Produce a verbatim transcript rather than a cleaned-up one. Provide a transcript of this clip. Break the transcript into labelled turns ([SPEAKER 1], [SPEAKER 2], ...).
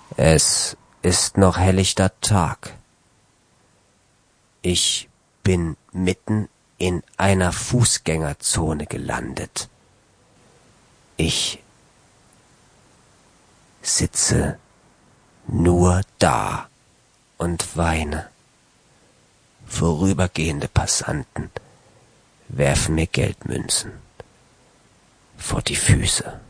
[SPEAKER 1] Es ist noch helllichter Tag. Ich bin mitten in einer Fußgängerzone gelandet. Ich sitze nur da und weine. Vorübergehende Passanten werfen mir Geldmünzen vor die Füße.